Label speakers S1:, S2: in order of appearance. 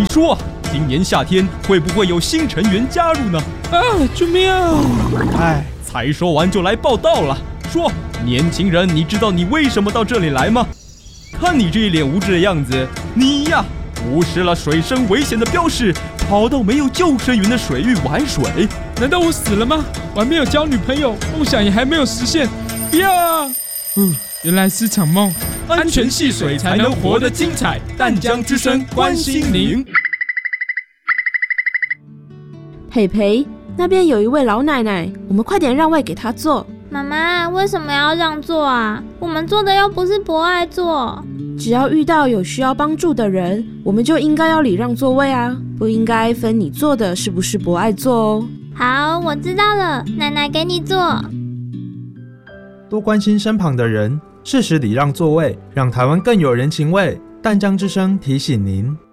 S1: 你说，今年夏天会不会有新成员加入呢？
S2: 啊，救命啊！
S1: 哎，才说完就来报道了。说，年轻人，你知道你为什么到这里来吗？看你这一脸无知的样子，你呀，无视了水深危险的标示，跑到没有救生员的水域玩水。
S2: 难道我死了吗？我还没有交女朋友，梦想也还没有实现。不要啊！原来是场梦。
S1: 安全戏水才能活得精彩，淡江之声关心您。
S3: 培培，那边有一位老奶奶，我们快点让位给她坐。
S4: 妈妈，为什么要让座啊？我们做的又不是博爱座。
S3: 只要遇到有需要帮助的人，我们就应该要礼让座位啊，不应该分你坐的是不是博爱座哦。
S4: 好，我知道了，奶奶给你坐。
S5: 多关心身旁的人，适时礼让座位，让台湾更有人情味。淡江之声提醒您。